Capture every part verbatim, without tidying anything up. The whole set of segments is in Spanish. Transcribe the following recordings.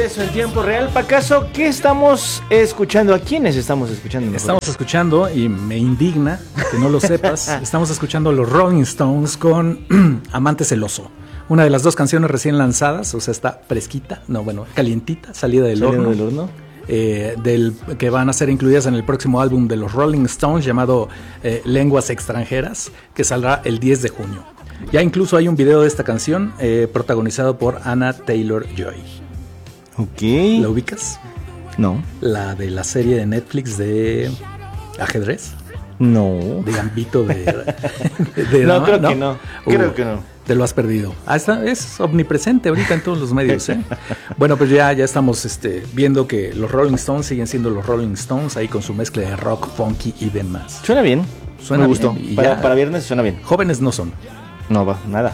regreso en tiempo real. Pacaso, ¿qué estamos escuchando? ¿A quiénes estamos escuchando? Mejor? Estamos escuchando, y me indigna que no lo sepas, estamos escuchando a los Rolling Stones con Amante Celoso. Una de las dos canciones recién lanzadas, o sea, está fresquita, no, bueno, calientita, salida del ¿Salida horno. del horno? Eh, del, que van a ser incluidas en el próximo álbum de los Rolling Stones llamado eh, Lenguas Extranjeras, que saldrá el diez de junio. Ya incluso hay un video de esta canción eh, protagonizado por Anna Taylor-Joy. Ok. ¿La ubicas? No. La de la serie de Netflix de ajedrez. No. De Gambito de, de, de No, dama, creo ¿no? que no. Uh, Creo que no. Te lo has perdido. Ah, está, es omnipresente ahorita en todos los medios, ¿eh? Bueno, pues ya, ya estamos este, viendo que los Rolling Stones siguen siendo los Rolling Stones, ahí con su mezcla de rock, funky y demás. Suena bien. Suena Me gustó. bien, Para, ya, para viernes suena bien. Jóvenes no son. No va, nada.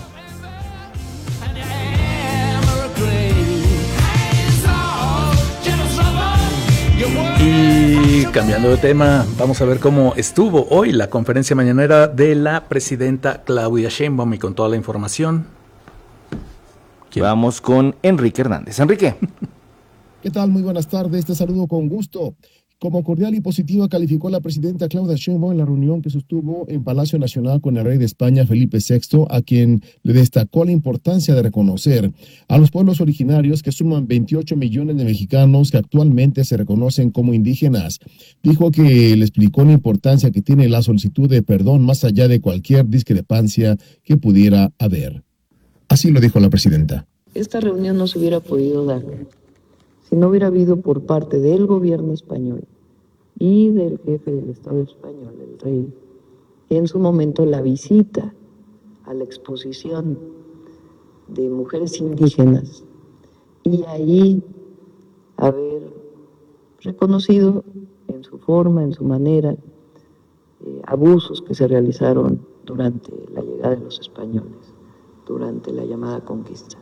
Y cambiando de tema, vamos a ver cómo estuvo hoy la conferencia mañanera de la presidenta Claudia Sheinbaum, y con toda la información. ¿Quién? Vamos con Enrique Hernández. Enrique. ¿Qué tal? Muy buenas tardes, te saludo con gusto. Como cordial y positiva calificó la presidenta Claudia Sheinbaum en la reunión que sostuvo en Palacio Nacional con el rey de España, Felipe sexto, a quien le destacó la importancia de reconocer a los pueblos originarios, que suman veintiocho millones de mexicanos que actualmente se reconocen como indígenas. Dijo que le explicó la importancia que tiene la solicitud de perdón más allá de cualquier discrepancia que pudiera haber. Así lo dijo la presidenta. Esta reunión no se hubiera podido dar si no hubiera habido por parte del gobierno español y del jefe del Estado español, el rey, en su momento la visita a la exposición de mujeres indígenas, y ahí haber reconocido en su forma, en su manera, eh, abusos que se realizaron durante la llegada de los españoles, durante la llamada conquista.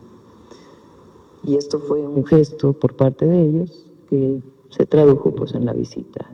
Y esto fue un gesto por parte de ellos que se tradujo pues en la visita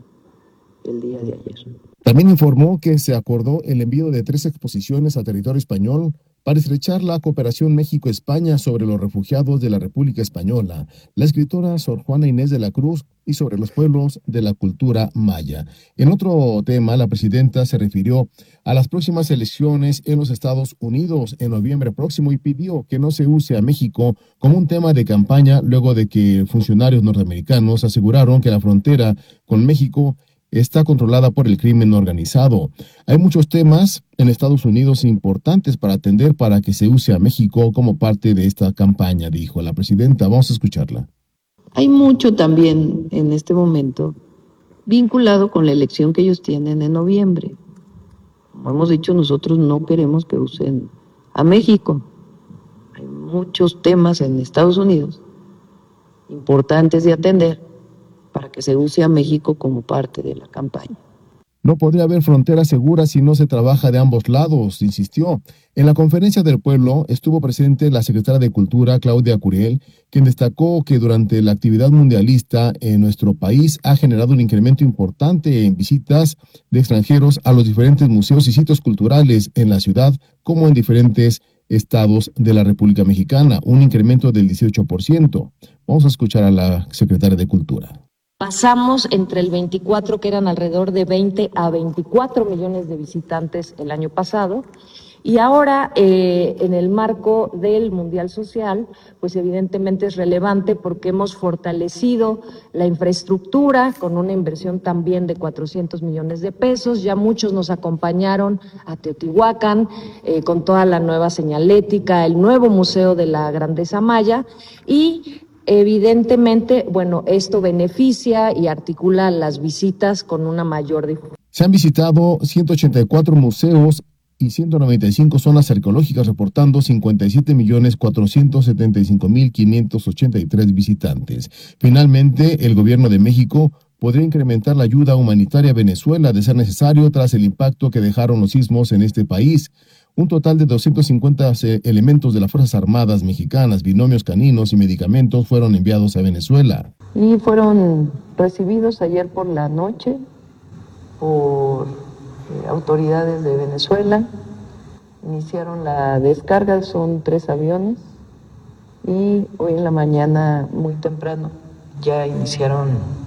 el día de ayer. También informó que se acordó el envío de tres exposiciones a territorio español para estrechar la cooperación México-España sobre los refugiados de la República Española, la escritora Sor Juana Inés de la Cruz, y sobre los pueblos de la cultura maya. En otro tema, la presidenta se refirió a las próximas elecciones en los Estados Unidos en noviembre próximo y pidió que no se use a México como un tema de campaña, luego de que funcionarios norteamericanos aseguraron que la frontera con México está controlada por el crimen organizado. Hay muchos temas en Estados Unidos importantes para atender para que se use a México como parte de esta campaña, dijo la presidenta. Vamos a escucharla. Hay mucho también en este momento vinculado con la elección que ellos tienen en noviembre. Como hemos dicho, nosotros no queremos que usen a México. Hay muchos temas en Estados Unidos importantes de atender para que se use a México como parte de la campaña. No podría haber fronteras seguras si no se trabaja de ambos lados, insistió. En la conferencia del pueblo estuvo presente la secretaria de Cultura, Claudia Curiel, quien destacó que durante la actividad mundialista en nuestro país ha generado un incremento importante en visitas de extranjeros a los diferentes museos y sitios culturales en la ciudad, como en diferentes estados de la República Mexicana, un incremento del dieciocho por ciento. Vamos a escuchar a la secretaria de Cultura. Pasamos entre el veinticuatro, que eran alrededor de veinte a veinticuatro millones de visitantes el año pasado, y ahora eh, en el marco del Mundial Social, pues evidentemente es relevante porque hemos fortalecido la infraestructura con una inversión también de cuatrocientos millones de pesos. Ya muchos nos acompañaron a Teotihuacán eh, con toda la nueva señalética, el nuevo Museo de la Grandeza Maya, y evidentemente, bueno, esto beneficia y articula las visitas con una mayor difusión. Se han visitado ciento ochenta y cuatro museos y ciento noventa y cinco zonas arqueológicas, reportando cincuenta y siete millones cuatrocientos setenta y cinco mil quinientos ochenta y tres visitantes. Finalmente, el gobierno de México podría incrementar la ayuda humanitaria a Venezuela de ser necesario tras el impacto que dejaron los sismos en este país. Un total de doscientos cincuenta elementos de las Fuerzas Armadas mexicanas, binomios caninos y medicamentos fueron enviados a Venezuela. Y fueron recibidos ayer por la noche por eh, autoridades de Venezuela. Iniciaron la descarga, son tres aviones Y hoy en la mañana, muy temprano, ya iniciaron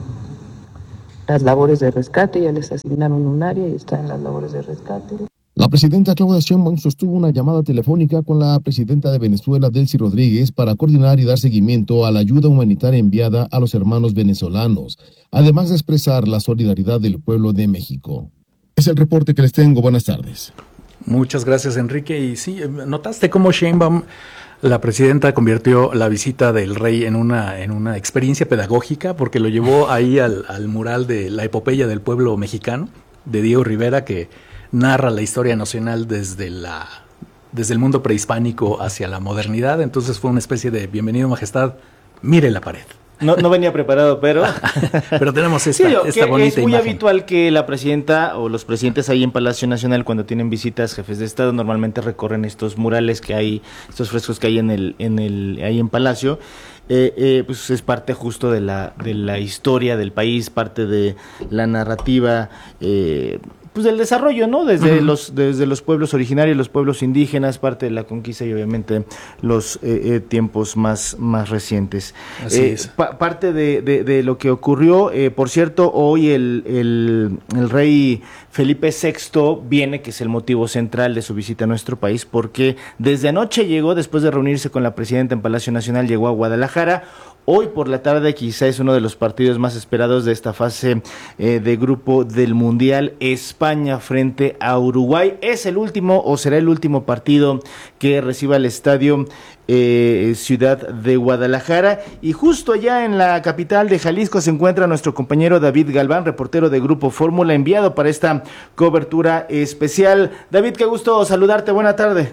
las labores de rescate, ya les asignaron un área y están en las labores de rescate. La presidenta Claudia Sheinbaum sostuvo una llamada telefónica con la presidenta de Venezuela, Delcy Rodríguez, para coordinar y dar seguimiento a la ayuda humanitaria enviada a los hermanos venezolanos, además de expresar la solidaridad del pueblo de México. Es el reporte que les tengo. Buenas tardes. Muchas gracias, Enrique. Y sí, ¿notaste cómo Sheinbaum, la presidenta, convirtió la visita del rey en una, en una experiencia pedagógica? Porque lo llevó ahí al, al mural de la epopeya del pueblo mexicano, de Diego Rivera, que narra la historia nacional desde la desde el mundo prehispánico hacia la modernidad. Entonces fue una especie de bienvenido, majestad, mire la pared. No, no venía preparado, pero... pero tenemos esta, sí, esta que bonita es muy imagen. habitual que la presidenta o los presidentes ahí en Palacio Nacional, cuando tienen visitas, jefes de Estado, normalmente recorren estos murales que hay, estos frescos que hay en el, en el, ahí en Palacio. Eh, eh, pues es parte justo de la, de la historia del país, parte de la narrativa, eh, pues del desarrollo, ¿no? Desde uh-huh. los desde los pueblos originarios, los pueblos indígenas, parte de la conquista y obviamente los eh, eh, tiempos más más recientes. Así eh, es. Pa- parte de, de, de lo que ocurrió, eh, por cierto, hoy el, el, el rey Felipe sexto viene, que es el motivo central de su visita a nuestro país, porque desde anoche llegó, después de reunirse con la presidenta en Palacio Nacional, llegó a Guadalajara. Hoy por la tarde quizá es uno de los partidos más esperados de esta fase eh, de grupo del Mundial, España frente a Uruguay. Es el último o será el último partido que reciba el estadio eh, Ciudad de Guadalajara. Y justo allá en la capital de Jalisco se encuentra nuestro compañero David Galván, reportero de Grupo Fórmula, enviado para esta cobertura especial. David, qué gusto saludarte, buena tarde.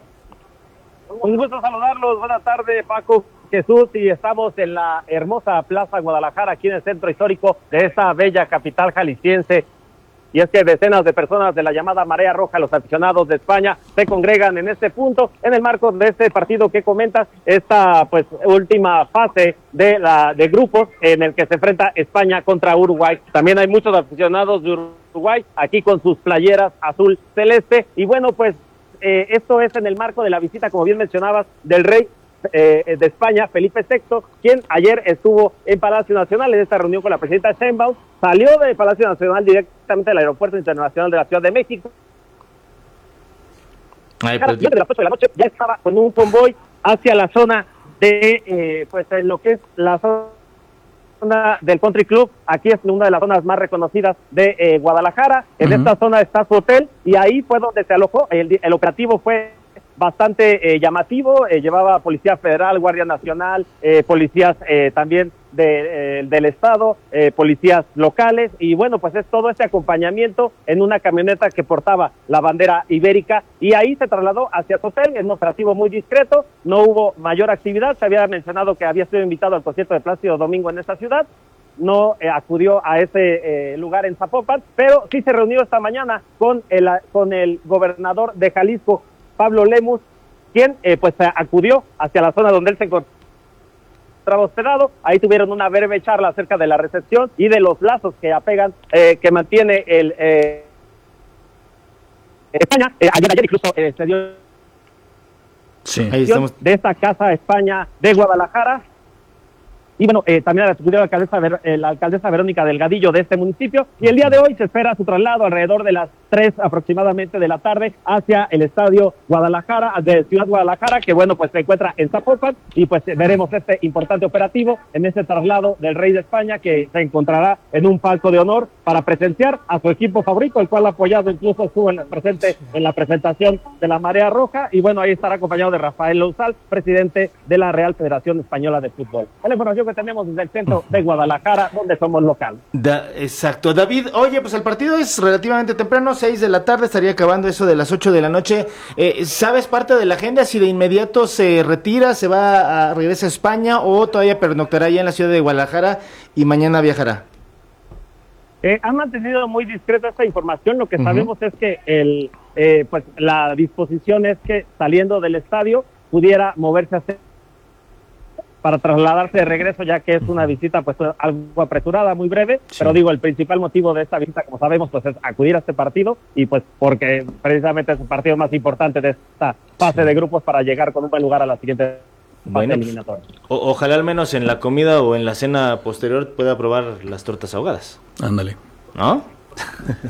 Un gusto saludarlos, buena tarde, Paco, Jesús, y estamos en la hermosa Plaza Guadalajara, aquí en el centro histórico de esta bella capital jalisciense. Y es que decenas de personas de la llamada Marea Roja, los aficionados de España, se congregan en este punto, en el marco de este partido que comentas, esta pues última fase de la de grupos en el que se enfrenta España contra Uruguay. También hay muchos aficionados de Uruguay, aquí con sus playeras azul celeste, y bueno, pues eh, esto es en el marco de la visita, como bien mencionabas, del rey Eh, de España, Felipe sexto, quien ayer estuvo en Palacio Nacional en esta reunión con la presidenta Sheinbaum. Salió del Palacio Nacional directamente al Aeropuerto Internacional de la Ciudad de México. Ay, pues, de las ocho de la noche ya estaba con un convoy hacia la zona de, eh, pues, en lo que es la zona del Country Club. Aquí es una de las zonas más reconocidas de eh, Guadalajara. En uh-huh. esta zona está su hotel y ahí fue donde se alojó. El, el operativo fue bastante eh, llamativo, eh, llevaba Policía Federal, Guardia Nacional, eh, policías eh, también de, eh, del Estado, eh, policías locales, y bueno, pues es todo este acompañamiento en una camioneta que portaba la bandera ibérica, y ahí se trasladó hacia su hotel, en un operativo muy discreto, no hubo mayor actividad. Se había mencionado que había sido invitado al concierto de Plácido Domingo en esta ciudad, no eh, acudió a ese eh, lugar en Zapopan, pero sí se reunió esta mañana con el, con el gobernador de Jalisco, Pablo Lemus, quien eh, pues acudió hacia la zona donde él se encontraba hospedado. Ahí tuvieron una breve charla acerca de la recepción y de los lazos que apegan, eh, que mantiene el eh, España. Eh, ayer, ayer incluso eh, se dio sí, ahí estamos. De esta Casa España de Guadalajara. Y bueno, eh, también acudió la alcaldesa, Ver, eh, la alcaldesa Verónica Delgadillo de este municipio, y el día de hoy se espera su traslado alrededor de las tres aproximadamente de la tarde hacia el estadio Guadalajara, de Ciudad Guadalajara, que bueno, pues se encuentra en Zapopan, y pues veremos este importante operativo en este traslado del rey de España, que se encontrará en un palco de honor para presenciar a su equipo favorito, el cual ha apoyado, incluso estuvo en, presente en la presentación de la Marea Roja, y bueno, ahí estará acompañado de Rafael Lousal, presidente de la Real Federación Española de Fútbol. Es la información que tenemos desde el centro de Guadalajara, donde somos local. Da, exacto. David, oye, pues el partido es relativamente temprano, seis de la tarde, estaría acabando eso de las ocho de la noche. Eh, ¿Sabes parte de la agenda si de inmediato se retira, se va a regresa a España o todavía pernoctará allá en la ciudad de Guadalajara y mañana viajará? Eh, han mantenido muy discreta esta información. Lo que uh-huh. sabemos es que el eh, pues la disposición es que saliendo del estadio pudiera moverse hacia para trasladarse de regreso, ya que es una visita pues algo apresurada, muy breve, sí. Pero digo, el principal motivo de esta visita, como sabemos, pues es acudir a este partido, y pues porque precisamente es el partido más importante de esta fase sí. de grupos para llegar con un buen lugar a la siguiente Bueno, pues, eliminatoria. o- ojalá al menos en la comida o en la cena posterior pueda probar las tortas ahogadas, Ándale. ¿no?